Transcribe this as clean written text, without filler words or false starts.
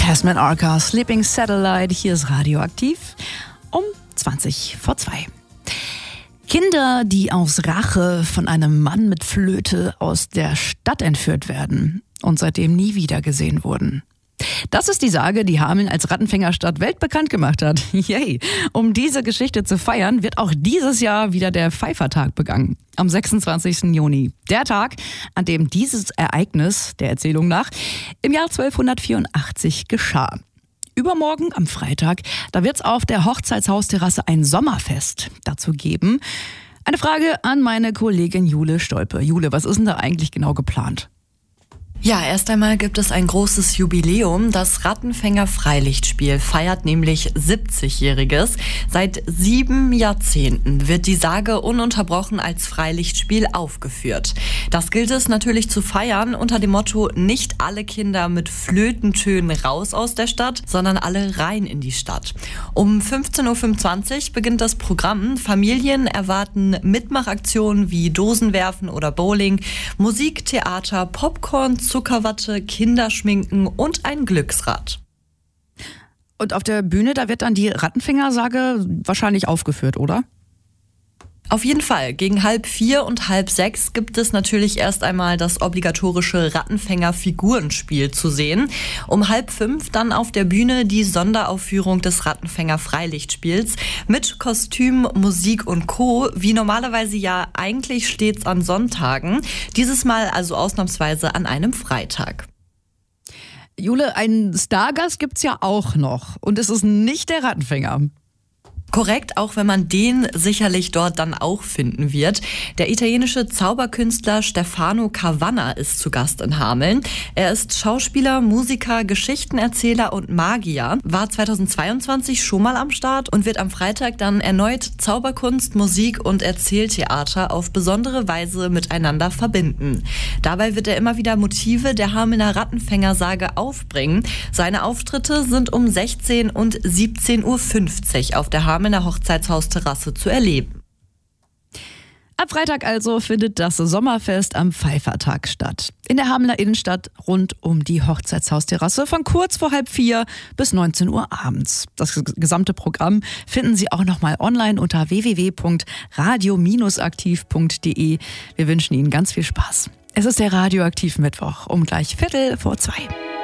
Tasman Arca, Sleeping Satellite, hier ist Radioaktiv um 2:20 Kinder, die aus Rache von einem Mann mit Flöte aus der Stadt entführt werden und seitdem nie wieder gesehen wurden. Das ist die Sage, die Hameln als Rattenfängerstadt weltbekannt gemacht hat. Yay! Um diese Geschichte zu feiern, wird auch dieses Jahr wieder der Pfeifertag begangen. Am 26. Juni. Der Tag, an dem dieses Ereignis, der Erzählung nach, im Jahr 1284 geschah. Übermorgen, am Freitag, da wird es auf der Hochzeitshausterrasse ein Sommerfest dazu geben. Eine Frage an meine Kollegin Jule Stolpe. Jule, was ist denn da eigentlich genau geplant? Ja, erst einmal gibt es ein großes Jubiläum. Das Rattenfänger-Freilichtspiel feiert nämlich 70-Jähriges. Seit 7 Jahrzehnten wird die Sage ununterbrochen als Freilichtspiel aufgeführt. Das gilt es natürlich zu feiern unter dem Motto: nicht alle Kinder mit Flötentönen raus aus der Stadt, sondern alle rein in die Stadt. Um 15:25 Uhr beginnt das Programm. Familien erwarten Mitmachaktionen wie Dosenwerfen oder Bowling, Musik, Theater, Popcorn, Zuckerwatte, Kinderschminken und ein Glücksrad. Und auf der Bühne, da wird dann die Rattenfängersage wahrscheinlich aufgeführt, oder? Auf jeden Fall. Gegen 3:30 und 5:30 gibt es natürlich erst einmal das obligatorische Rattenfänger-Figurenspiel zu sehen. Um 4:30 dann auf der Bühne die Sonderaufführung des Rattenfänger-Freilichtspiels mit Kostüm, Musik und Co., wie normalerweise ja eigentlich stets an Sonntagen. Dieses Mal also ausnahmsweise an einem Freitag. Jule, einen Stargast gibt's ja auch noch. Und es ist nicht der Rattenfänger. Korrekt, auch wenn man den sicherlich dort dann auch finden wird. Der italienische Zauberkünstler Stefano Cavanna ist zu Gast in Hameln. Er ist Schauspieler, Musiker, Geschichtenerzähler und Magier, war 2022 schon mal am Start und wird am Freitag dann erneut Zauberkunst, Musik und Erzähltheater auf besondere Weise miteinander verbinden. Dabei wird er immer wieder Motive der Hamelner Rattenfängersage aufbringen. Seine Auftritte sind um 16 und 17:50 Uhr auf der Hamelner Hochzeitshausterrasse zu erleben. Ab Freitag also findet das Sommerfest am Pfeifertag statt. In der Hamelner Innenstadt rund um die Hochzeitshausterrasse von kurz vor 3:30 bis 19 Uhr abends. Das gesamte Programm finden Sie auch nochmal online unter www.radio-aktiv.de. Wir wünschen Ihnen ganz viel Spaß. Es ist der Radioaktiv Mittwoch um gleich 2:15.